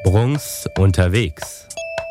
Bruns unterwegs.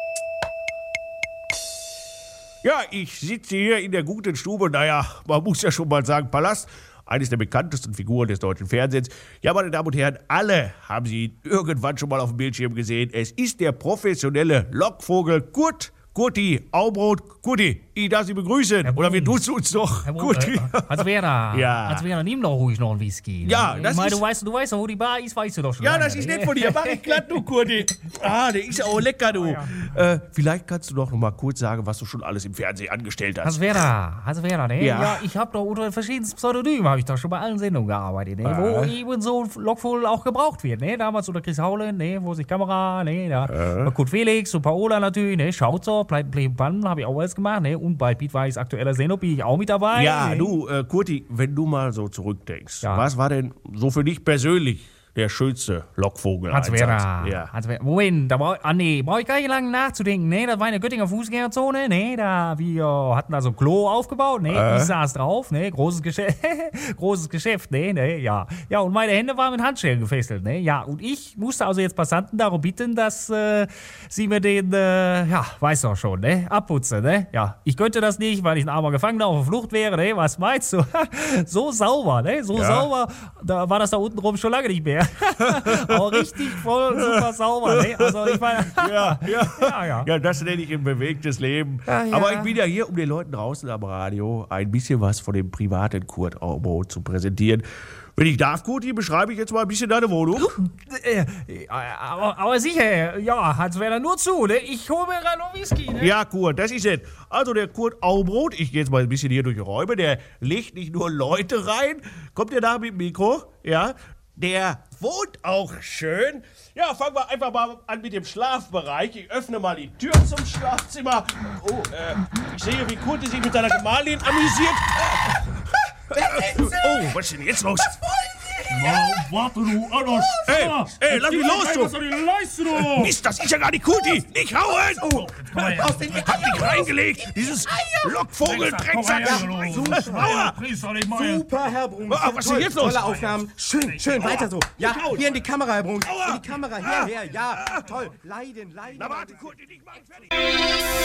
Ja, ich sitze hier in der guten Stube, naja, man muss ja schon mal sagen, Palast, eines der bekanntesten Figuren des deutschen Fernsehens. Ja, meine Damen und Herren, alle haben Sie ihn irgendwann schon mal auf dem Bildschirm gesehen. Es ist der professionelle Lockvogel Kurti Aubrot. Kurti, ich darf Sie begrüßen. Oder wir duzen uns doch. Kurti. Hans-Werner, Ja. Hans-Werner, nimm doch ruhig noch einen Whisky. Ne? Ja, das ich meine, ist- du weißt doch, wo die Bar ist, weißt du doch schon. Ja, lange, das ist ne? nett von dir. Mach ich glatt, du Kurti. Ah, der ist ja auch lecker, du. Vielleicht kannst du doch noch mal kurz sagen, was du schon alles im Fernsehen angestellt hast. Hans-Werner, ne? Ja. Ja, ich habe doch unter verschiedensten Pseudonymen, habe ich doch schon bei allen Sendungen gearbeitet, ne? Wo eben so ein Lockvogel auch gebraucht wird, ne? Damals unter Chris Haulen, ne? Wo sich Kamera, ne? Da Kurt Felix und Paola natürlich, ne? Schaut so, Pleiten, Pannen, habe ich auch alles gemacht, ne? Und bei Beatwise aktueller Sendung bin ich auch mit dabei. Ja, ne? du, Kurti, wenn du mal so zurückdenkst, Ja. was war denn so für dich persönlich der schönste Lockvogel? Hans-Werner. Ja. Hans-Werner. Moment, da brauche ich gar nicht lange nachzudenken. Ne, das war in der Göttinger Fußgängerzone. Ne, wir hatten da so ein Klo aufgebaut. Ne, ich saß drauf. Ne, großes Geschäft. Großes Geschäft. Ne, ja. Ja, und meine Hände waren mit Handschellen gefesselt. Ne, ja. Und ich musste also jetzt Passanten darum bitten, dass sie mir den, weiß doch schon, ne, abputzen. Ne, ja. Ich könnte das nicht, weil ich ein armer Gefangener auf der Flucht wäre. Ne, was meinst du? So sauber, ne, so sauber. Da war das da unten rum schon lange nicht mehr. Auch richtig voll, super sauber, ne? Also ich meine, ja. Ja, das nenne ich ein bewegtes Leben. Ja. Aber ich bin ja hier, um den Leuten draußen am Radio ein bisschen was von dem privaten Kurt Aubrot zu präsentieren. Wenn ich darf, Kurti, beschreibe ich jetzt mal ein bisschen deine Wohnung. aber sicher, ja, Hans-Werner, nur zu, ne? Ich hole mir gerade noch Whisky, ne? Ja, Kurt, das ist es. Also der Kurt Aubrot, ich gehe jetzt mal ein bisschen hier durch die Räume, der legt nicht nur Leute rein, kommt der da mit dem Mikro, ja, der wohnt auch schön. Ja, fangen wir einfach mal an mit dem Schlafbereich. Ich öffne mal die Tür zum Schlafzimmer. Oh, ich sehe, wie Kurt sich mit seiner Gemahlin amüsiert. Oh, was ist denn jetzt los? Na, warte du, Anna. Ey, lass mich los, du! Was soll die Leiste, du? Mist, das ist ja gar nicht Kurti! Nicht hauen! Oh, Aus hab dich reingelegt! Dieses Lockvogel-Drecksack! Aua! Super, Herr Bruns. Ah, was ist denn jetzt los? Tolle Aufnahmen. Schön, weiter so. Ja, hier in die Kamera, Herr Bruns. In die Kamera, hierher. Ja, toll. Leiden. Na warte, Kurti, nicht mal fertig!